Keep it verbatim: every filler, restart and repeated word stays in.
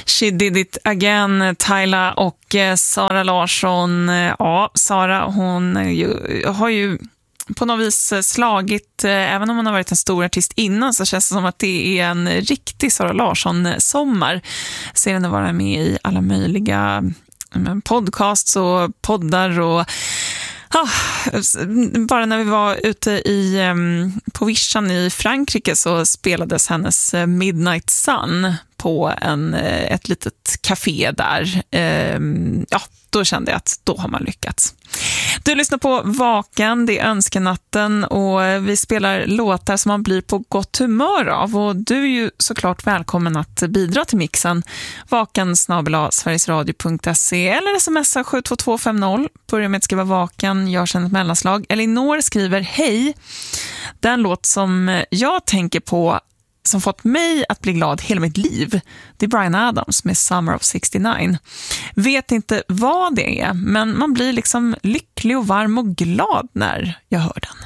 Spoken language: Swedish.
She did it again, Tyla och Sara Larsson. Ja, Sara, hon ju, har ju på något vis slagit, även om hon har varit en stor artist innan, så känns det som att det är en riktig Sara Larsson-sommar. Ser henne vara med i alla möjliga podcasts och poddar och ah, bara när vi var ute i, på Vischan i Frankrike så spelades hennes Midnight Sun på en, ett litet café där. Ja, då kände jag att då har man lyckats. Du lyssnar på Vaken, det är önskenatten och vi spelar låtar som man blir på gott humör av, och du är ju såklart välkommen att bidra till mixen. Vaken snabel-a sverigesradio punkt se eller smsa sju två två fem noll. Börja med att skriva Vaken, jag känner ett mellanslag. Elinor skriver: hej, den låt som jag tänker på som fått mig att bli glad hela mitt liv, det är Bryan Adams med Summer of sextionio. Vet inte vad det är, men man blir liksom lycklig och varm och glad när jag hör den.